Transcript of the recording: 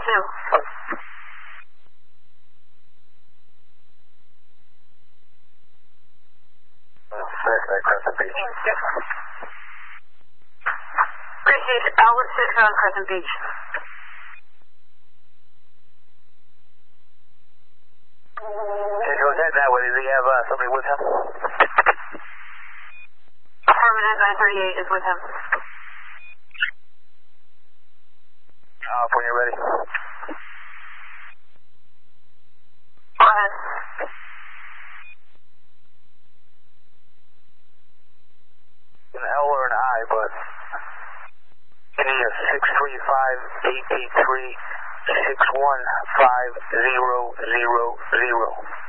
Crescent Beach. Appreciate it. Outlet 6 on Crescent Beach. Okay, goes head that way. Does he have somebody with him? Affirmative 938 is with him. Off when you're ready. Go ahead. An L or an I, but India 635-883-615-000.